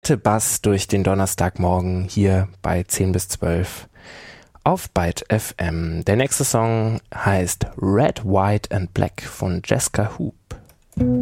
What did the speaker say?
satte Bass durch den Donnerstagmorgen hier bei 10 bis 12 auf Byte FM. Der nächste Song heißt Red, White and Black von Jessica Hoop.